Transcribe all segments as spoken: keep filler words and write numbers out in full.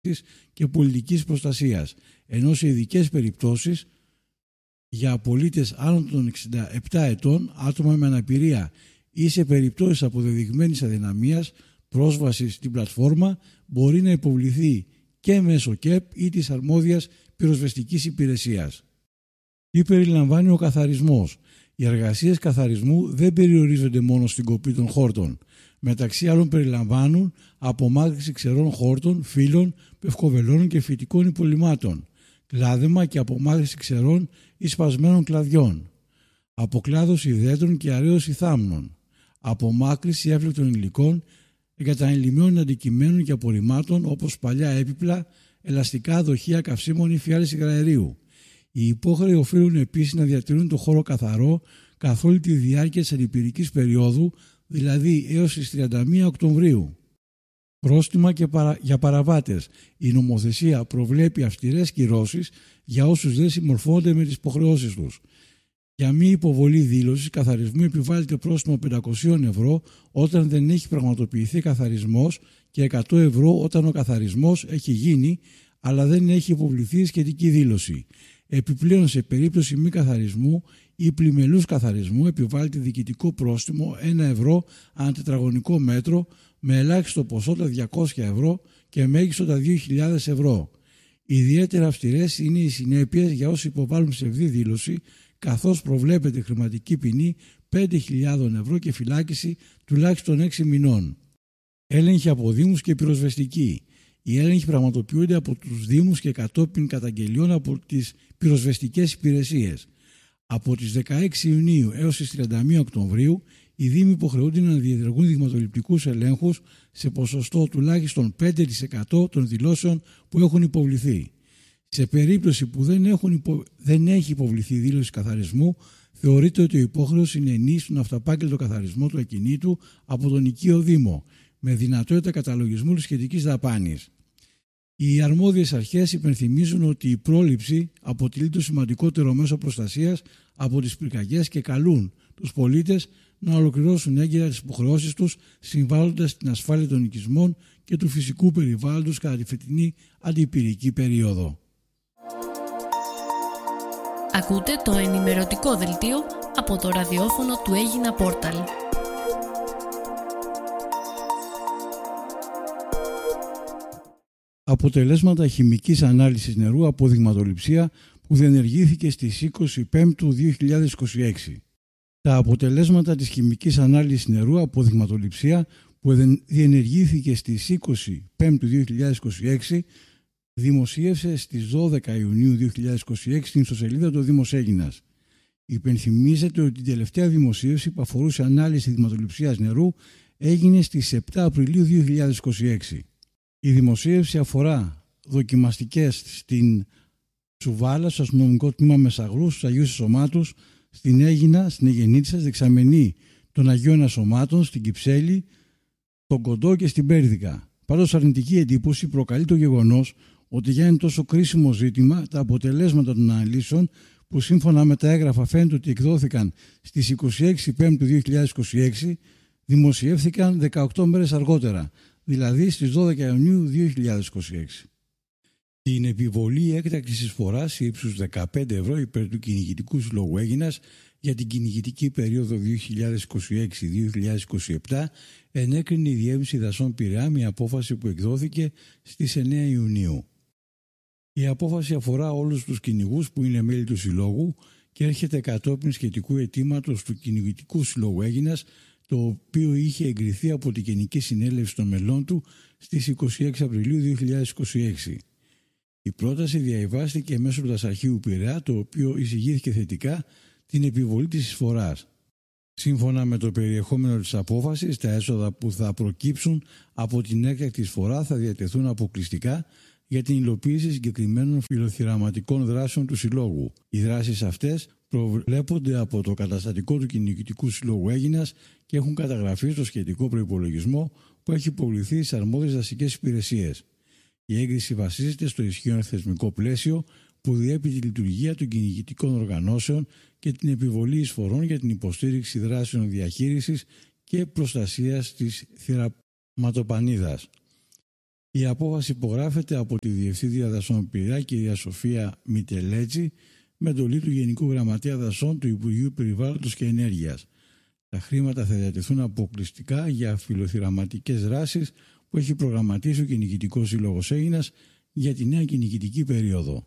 και πολιτικής προστασίας, ενώ σε ειδικές περιπτώσεις για πολίτες άνω των εξήντα επτά ετών, άτομα με αναπηρία ή σε περιπτώσεις αποδεδειγμένης αδυναμίας πρόσβασης στην πλατφόρμα μπορεί να υποβληθεί και μέσω ΚΕΠ ή της αρμόδιας πυροσβεστικής υπηρεσίας. Τι περιλαμβάνει ο καθαρισμός? Οι εργασίες καθαρισμού δεν περιορίζονται μόνο στην κοπή των χόρτων. Μεταξύ άλλων περιλαμβάνουν απομάκρυνση ξερών χόρτων, φύλων, πευκοβελώνων και φυτικών υπολειμμάτων, κλάδεμα και απομάκρυνση ξερών ή σπασμένων κλαδιών, αποκλάδωση δέντρων και αραίωση θάμνων, απομάκρυνση εύληπτων υλικών, εγκατανελειμμένων αντικειμένων και απορριμμάτων όπως παλιά έπιπλα, ελαστικά, δοχεία καυσίμων ή φιάλες υγραερίου. Οι υπόχρεοι οφείλουν επίσης να διατηρούν το χώρο καθαρό καθ' όλη τη διάρκεια της ανυπηρικής περίοδου, δηλαδή έως τις τριάντα μία Οκτωβρίου. Πρόστιμα και παρα... για παραβάτες. Η νομοθεσία προβλέπει αυστηρές κυρώσεις για όσους δεν συμμορφώνονται με τις υποχρεώσεις τους. Για μη υποβολή δήλωσης καθαρισμού επιβάλλεται πρόστιμο πεντακόσια ευρώ όταν δεν έχει πραγματοποιηθεί καθαρισμός και εκατό ευρώ όταν ο καθαρισμός έχει γίνει αλλά δεν έχει υποβληθεί σχετική δήλωση. Επιπλέον, σε περίπτωση μη καθαρισμού ή πλημελούς καθαρισμού επιβάλλεται διοικητικό πρόστιμο ένα ευρώ ανά τετραγωνικό μέτρο με ελάχιστο ποσό τα διακόσια ευρώ και μέγιστο τα δύο χιλιάδες ευρώ. Ιδιαίτερα αυστηρές είναι οι συνέπειες για όσοι υποβάλλουν ψευδή δήλωση, καθώς προβλέπεται χρηματική ποινή πέντε χιλιάδες ευρώ και φυλάκιση τουλάχιστον έξι μηνών. Έλεγχοι από δήμους και πυροσβεστικοί. Οι έλεγχοι πραγματοποιούνται από τους δήμους και κατόπιν καταγγελιών από τις πυροσβεστικές υπηρεσίες. Από τις δεκαέξι Ιουνίου έως τις τριάντα μία Οκτωβρίου, οι δήμοι υποχρεούνται να διενεργούν δειγματοληπτικούς ελέγχους σε ποσοστό τουλάχιστον πέντε τοις εκατό των δηλώσεων που έχουν υποβληθεί. Σε περίπτωση που δεν, έχουν υπο... δεν έχει υποβληθεί δήλωση καθαρισμού, θεωρείται ότι ο υπόχρεος είναι ενής στον αυταπάγγελτο καθαρισμό του ακινήτου από τον οικείο δήμο, με δυνατότητα καταλογισμού της σχετικής δαπάνης. Οι αρμόδιες αρχές υπενθυμίζουν ότι η πρόληψη αποτελεί το σημαντικότερο μέσο προστασίας από τις πυρκαγιές και καλούν τους πολίτες να ολοκληρώσουν έγκαιρα τις υποχρεώσεις τους, συμβάλλοντας στην ασφάλεια των οικισμών και του φυσικού περιβάλλοντος κατά τη φετινή αντιπυρική περίοδο. Ακούτε το ενημερωτικό δελτίο από το ραδιόφωνο του Έγινα Πόρταλ. Αποτελέσματα χημικής ανάλυσης νερού από δειγματοληψία που διενεργήθηκε στις είκοσι πέμπτη δύο χιλιάδες είκοσι έξι. Τα αποτελέσματα της χημικής ανάλυσης νερού από δειγματοληψία που διενεργήθηκε στις είκοσι πέμπτη δύο χιλιάδες είκοσι έξι δημοσίευσε στις δώδεκα Ιουνίου δύο χιλιάδες είκοσι έξι στην ιστοσελίδα του Δήμος Αίγινας. Υπενθυμίζεται ότι η τελευταία δημοσίευση που αφορούσε ανάλυση δειγματοληψίας νερού έγινε στις επτά Απριλίου δύο χιλιάδες είκοσι έξι. Η δημοσίευση αφορά δοκιμαστικές στην Σουβάλα, στο αστυνομικό τμήμα Μεσαγρού, στους Αγίους Ασωμάτους, στην Αίγινα, στην Αιγεννήτσας, δεξαμενή των Αγίων Ασωμάτων, στην Κυψέλη, στον Κοντό και στην Πέρδικα. Πάντως αρνητική εντύπωση προκαλεί το γεγονός ότι για ένα τόσο κρίσιμο ζήτημα τα αποτελέσματα των αναλύσεων που σύμφωνα με τα έγγραφα φαίνεται ότι εκδόθηκαν στις είκοσι έξι Πέμπτου δύο χιλιάδες είκοσι έξι δημοσιεύθηκαν δεκαοκτώ μέρες αργότερα, δηλαδή στις δώδεκα Ιουνίου δύο χιλιάδες είκοσι έξι. Την επιβολή έκτακτης εισφοράς ύψους δεκαπέντε ευρώ υπέρ του Κυνηγητικού Συλλόγου Αίγινας για την κυνηγητική περίοδο δύο χιλιάδες είκοσι έξι δύο χιλιάδες είκοσι επτά ενέκρινε η Διεύθυνση Δασών Πειραιά μια απόφαση που εκδόθηκε στις εννέα Ιουνίου. Η απόφαση αφορά όλους τους κυνηγούς που είναι μέλη του Συλλόγου και έρχεται κατόπιν σχετικού αιτήματος του Κυνηγητικού Συλλόγου Αίγινας, το οποίο είχε εγκριθεί από την Γενική Συνέλευση των μελών του στις είκοσι έξι Απριλίου δύο χιλιάδες είκοσι έξι. Η πρόταση διαβιβάστηκε μέσω του Δασαρχείου Πειραιά, το οποίο εισηγήθηκε θετικά την επιβολή της εισφοράς. Σύμφωνα με το περιεχόμενο της απόφασης, τα έσοδα που θα προκύψουν από την έκτακτη εισφορά θα διατεθούν αποκλειστικά για την υλοποίηση συγκεκριμένων φιλοθυραματικών δράσεων του Συλλόγου. Οι δράσεις αυτές προβλέπονται από το καταστατικό του Κυνηγητικού Συλλόγου Αίγινας και έχουν καταγραφεί στο σχετικό προϋπολογισμό που έχει υποβληθεί στις αρμόδιες δασικές υπηρεσίες. Η έγκριση βασίζεται στο ισχύον θεσμικό πλαίσιο που διέπει τη λειτουργία των κυνηγητικών οργανώσεων και την επιβολή εισφορών για την υποστήριξη δράσεων διαχείρισης και προστασίας της θυραματοπανίδας. Η απόφαση υπογράφεται από τη Διευθύντρια Δασών Πειραιά, κυρία Σοφία Μητελέτζη, με εντολή του Γενικού Γραμματέα Δασών του Υπουργείου Περιβάλλοντος και Ενέργειας. Τα χρήματα θα διατεθούν αποκλειστικά για φιλοθυραματικές δράσεις που έχει προγραμματίσει ο Κυνηγητικός Σύλλογος Αίγινας για τη νέα κυνηγητική περίοδο.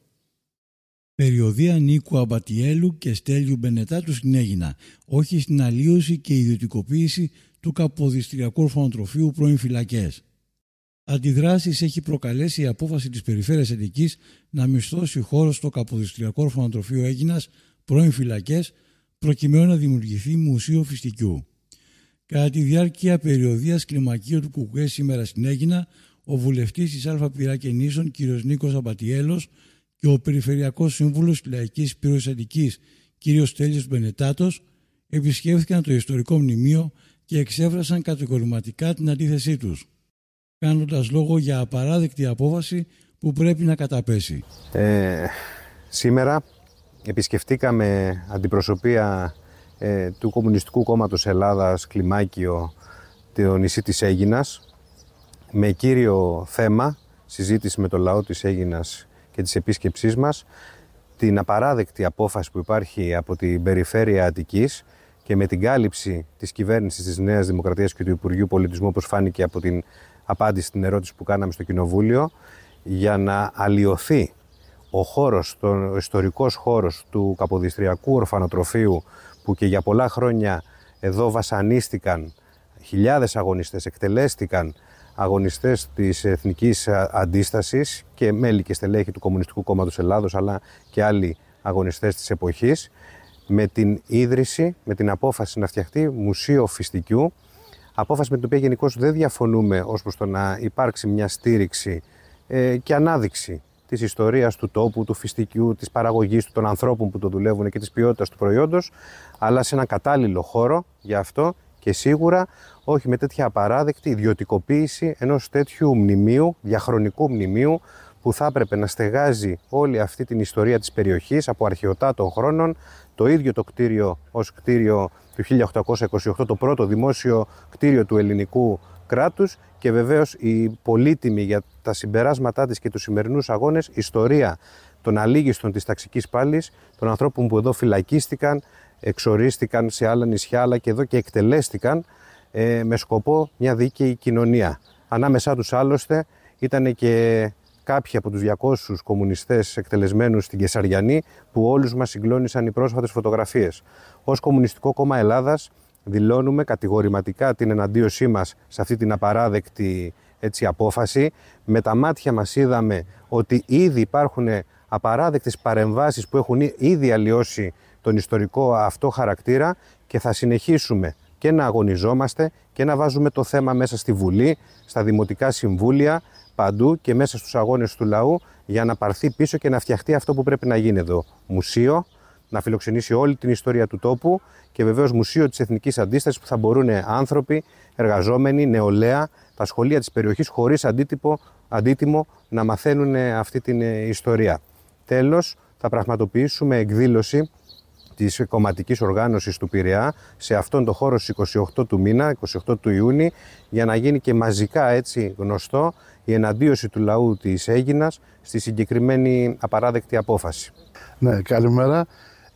Περιοδία Νίκου Αμπατιέλου και Στέλιου Μπενετάτου στην Αίγινα, όχι στην αλλίωση και ιδιωτικοποίηση του καποδιστριακού ορφανοτροφείου πρώην φυλακές. Αντιδράσεις έχει προκαλέσει η απόφαση της Περιφέρειας Αττικής να μισθώσει χώρο στο καποδιστριακό ορφανοτροφείο Αίγινας πρώην φυλακές, προκειμένου να δημιουργηθεί μουσείο φυστικιού. Κατά τη διάρκεια περιοδίας κλιμακίου του Κουκουέ σήμερα στην Αίγινα, ο βουλευτής της Α Πειραιά και Νήσων κ. Νίκος Αμπατιέλος και ο Περιφερειακός Σύμβουλος της Λαϊκής Πύρωσης Αττικής κ. Στέλιος Μπενετάτος επισκέφθηκαν το ιστορικό μνημείο και εξέφρασαν κατηγορηματικά την αντίθεσή τους, κάνοντας λόγο για απαράδεκτη απόφαση που πρέπει να καταπέσει. Ε, σήμερα επισκεφτήκαμε αντιπροσωπεία ε, του Κομμουνιστικού Κόμματος Ελλάδας κλιμάκιο το νησί της Αίγινας, με κύριο θέμα συζήτηση με το λαό της Αίγινας και της επίσκεψής μας την απαράδεκτη απόφαση που υπάρχει από την Περιφέρεια Αττικής και με την κάλυψη της κυβέρνησης της Νέας Δημοκρατίας και του Υπουργείου Πολιτισμού, όπως φάνηκε από την απάντηση στην ερώτηση που κάναμε στο Κοινοβούλιο, για να αλλοιωθεί ο χώρος, ο ιστορικός χώρος του Καποδιστριακού Ορφανοτροφείου, που και για πολλά χρόνια εδώ βασανίστηκαν χιλιάδες αγωνιστές, εκτελέστηκαν αγωνιστές της Εθνικής Αντίστασης και μέλη και στελέχη του Κομμουνιστικού Κόμματος Ελλάδος, αλλά και άλλοι αγωνιστές της εποχής, με την ίδρυση, με την απόφαση να φτιαχτεί μουσείο φυστικιού, απόφαση με την οποία γενικώς δεν διαφωνούμε ως προς το να υπάρξει μια στήριξη ε, και ανάδειξη της ιστορίας του τόπου, του φυστικιού, της παραγωγής του, των ανθρώπων που το δουλεύουν και της ποιότητας του προϊόντος, αλλά σε έναν κατάλληλο χώρο για αυτό και σίγουρα όχι με τέτοια απαράδεκτη ιδιωτικοποίηση ενός τέτοιου μνημείου, διαχρονικού μνημείου, που θα έπρεπε να στεγάζει όλη αυτή την ιστορία της περιοχής από αρχαιοτά των χρόνων, το ίδιο το κτίριο ως κτίριο του χίλια οκτακόσια είκοσι οκτώ, το πρώτο δημόσιο κτίριο του ελληνικού κράτους, και βεβαίως η πολύτιμη για τα συμπεράσματά της και τους σημερινούς αγώνες ιστορία των αλήγιστων της ταξικής πάλης, των ανθρώπων που εδώ φυλακίστηκαν, εξορίστηκαν σε άλλα νησιά, αλλά και εδώ και εκτελέστηκαν ε, με σκοπό μια δίκαιη κοινωνία. Ανάμεσά τους άλλωστε ήταν και κάποιοι από τους διακόσιους κομμουνιστές εκτελεσμένους στην Κεσαριανή, που όλους μας συγκλώνησαν οι πρόσφατες φωτογραφίες. Ως Κομμουνιστικό Κόμμα Ελλάδας δηλώνουμε κατηγορηματικά την εναντίωσή μας σε αυτή την απαράδεκτη έτσι, απόφαση. Με τα μάτια μας είδαμε ότι ήδη υπάρχουν απαράδεκτες παρεμβάσεις που έχουν ήδη αλλοιώσει τον ιστορικό αυτό χαρακτήρα, και θα συνεχίσουμε και να αγωνιζόμαστε και να βάζουμε το θέμα μέσα στη Βουλή, στα Δημοτικά Συμβούλια, παντού και μέσα στους αγώνες του λαού, για να πάρθει πίσω και να φτιαχτεί αυτό που πρέπει να γίνει εδώ. Μουσείο, να φιλοξενήσει όλη την ιστορία του τόπου, και βεβαίως μουσείο της Εθνικής Αντίστασης, που θα μπορούν άνθρωποι, εργαζόμενοι, νεολαία, τα σχολεία της περιοχής χωρίς αντίτυπο, αντίτιμο να μαθαίνουν αυτή την ιστορία. Τέλος, θα πραγματοποιήσουμε εκδήλωση της κομματικής οργάνωσης του Πειραιά σε αυτόν τον χώρο στις είκοσι οκτώ του μήνα, είκοσι οκτώ του Ιούνιου, για να γίνει και μαζικά έτσι γνωστό η εναντίωση του λαού της Αίγινας στη συγκεκριμένη απαράδεκτη απόφαση. Ναι, καλημέρα.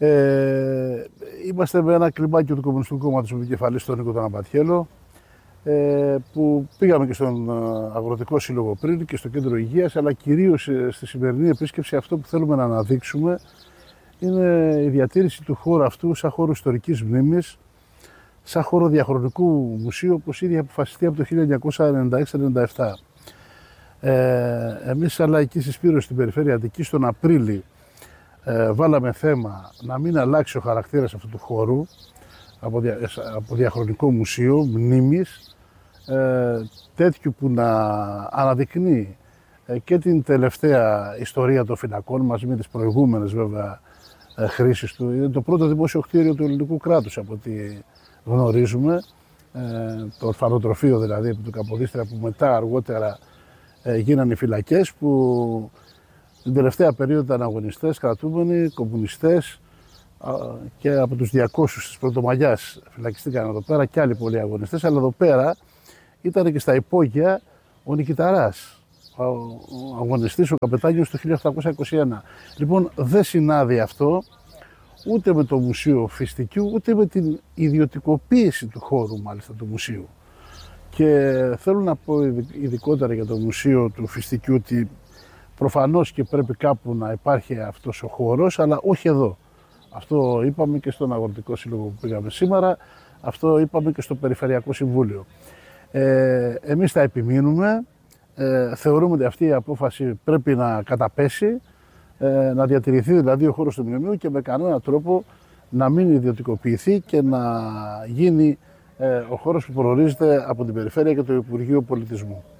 Ε, είμαστε με ένα κλιμάκιο του Κομμουνιστικού Κόμματος με επικεφαλής τον Νίκο τον Αμπατιέλο, ε, που πήγαμε και στον Αγροτικό Σύλλογο πριν και στο Κέντρο Υγείας, αλλά κυρίως στη σημερινή επίσκεψη αυτό που θέλουμε να αναδείξουμε είναι η διατήρηση του χώρου αυτού σαν χώρο ιστορικής μνήμης, σαν χώρο διαχρονικού μουσείου, όπως ήδη αποφασιστεί από το χίλια εννιακόσια ενενήντα έξι ενενήντα επτά. Ε, εμείς σαν Λαϊκή Συσπήρωση στην Περιφέρεια Αττικής τον Απρίλη ε, βάλαμε θέμα να μην αλλάξει ο χαρακτήρας αυτού του χώρου από, δια, από διαχρονικό μουσείο μνήμης, ε, τέτοιου που να αναδεικνύει ε, και την τελευταία ιστορία των φυλακών μαζί με τις προηγούμενες βέβαια ε, χρήσεις του. Είναι το πρώτο δημόσιο κτίριο του ελληνικού κράτους από ό,τι γνωρίζουμε, ε, το ορφανοτροφείο δηλαδή του Καποδίστρια, που μετά αργότερα ε, γίνανε οι φυλακές, που την τελευταία περίοδο ήταν αγωνιστές, κρατούμενοι, κομμουνιστές, και από τους διακόσιους της Πρωτομαγιάς φυλακιστήκαν εδώ πέρα και άλλοι πολλοί αγωνιστές, αλλά εδώ πέρα ήταν και στα υπόγεια ο Νικηταράς, αγωνιστής, ο καπετάνιος του χίλια οκτακόσια είκοσι ένα. Λοιπόν, δεν συνάδει αυτό ούτε με το Μουσείο Φιστικιού, ούτε με την ιδιωτικοποίηση του χώρου μάλιστα του μουσείου. Και θέλω να πω ειδικότερα για το Μουσείο του Φιστικιού ότι προφανώς και πρέπει κάπου να υπάρχει αυτός ο χώρος, αλλά όχι εδώ. Αυτό είπαμε και στον Αγροτικό Σύλλογο που πήγαμε σήμερα, αυτό είπαμε και στο Περιφερειακό Συμβούλιο. Ε, εμείς θα επιμείνουμε, ε, θεωρούμε ότι αυτή η απόφαση πρέπει να καταπέσει, ε, να διατηρηθεί δηλαδή ο χώρος του μνημείου και με κανέναν τρόπο να μην ιδιωτικοποιηθεί και να γίνει ε, ο χώρος που προορίζεται από την Περιφέρεια και το Υπουργείο Πολιτισμού.